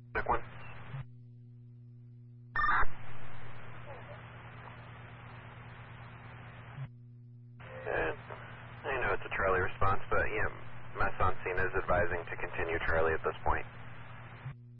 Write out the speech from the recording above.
Check one. I know it's a Charlie response, but yeah, Mass on scene is advising to continue Charlie at this point.